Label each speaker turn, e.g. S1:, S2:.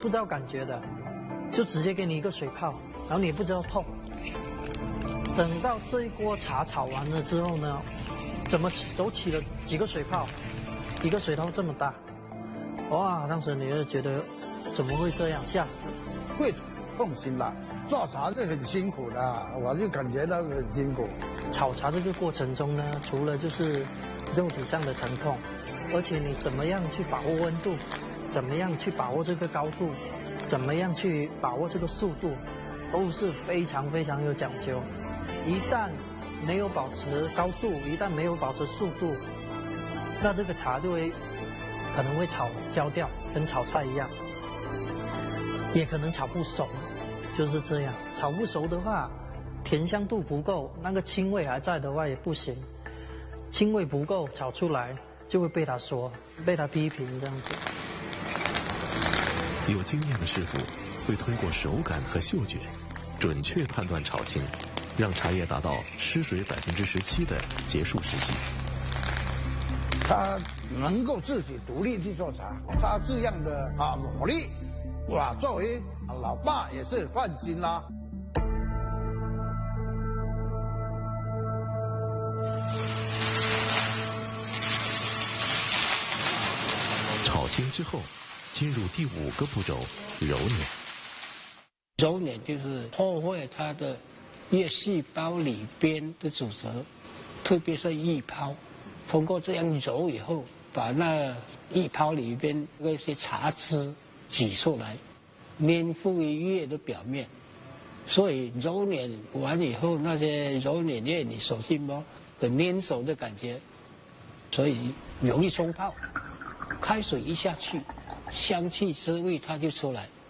S1: 不知道感觉的，就直接给你一个水泡，然后你也不知道痛。等到这一锅茶炒完了之后呢，怎么走起了几个水泡，一个水泡这么大，哇！当时你就觉得怎么会这样，吓死了。
S2: 会放心啦，做茶是很辛苦的，我就感觉到很辛苦。
S1: 炒茶这个过程中呢，除了就是肉体上的疼痛，而且你怎么样去把握温度，怎么样去把握这个高度，怎么样去把握这个速度，都是非常非常有讲究。一旦没有保持高度，一旦没有保持速度，那这个茶就会可能会炒焦掉，跟炒菜一样，也可能炒不熟，就是这样。炒不熟的话，甜香度不够，那个青味还在的话也不行，青味不够，炒出来就会被他说，被他批评这样子。
S3: 有经验的师傅会通过手感和嗅觉，准确判断炒青，让茶叶达到失水17%的结束时机。
S2: 他能够自己独立去做茶，他这样的努力，哇，作为老爸也是放心啦。
S3: 炒青之后，进入第5个步骤，揉捻。
S4: 揉捻就是破坏它的叶细胞里边的组织，特别是液泡。通过这样揉以后，把那液泡里边那些茶汁挤出来，粘附于叶的表面。所以揉捻完以后，那些揉捻液你手去摸，很粘手的感觉，所以容易冲泡。开水一下去，香气滋味它就出来。